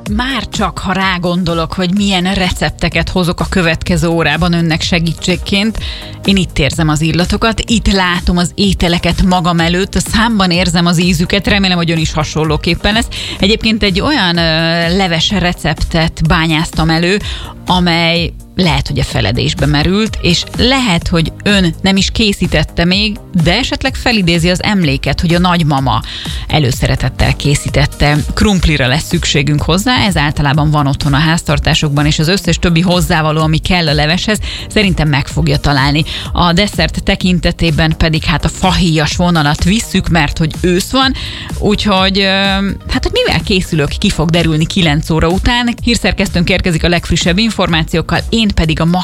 Már csak, ha rágondolok, hogy milyen recepteket hozok a következő órában önnek segítségként, én itt érzem az illatokat, itt látom az ételeket magam előtt, a számban érzem az ízüket, remélem, hogy ön is hasonlóképpen lesz. Egyébként egy olyan leves receptet bányáztam elő, amely lehet, hogy a feledésbe merült, és lehet, hogy ön nem is készítette még, de esetleg felidézi az emléket, hogy a nagymama előszeretettel készítette. Krumplira lesz szükségünk hozzá, ez általában van otthon a háztartásokban, és az összes többi hozzávaló, ami kell a leveshez, szerintem meg fogja találni. A desszert tekintetében pedig hát a fahéjas vonalat visszük, mert hogy ősz van, úgyhogy hát, hogy mivel készülök, ki fog derülni 9 óra után. Hírszerkesztőnk érkezik a legfrissebb információkkal, én pedig a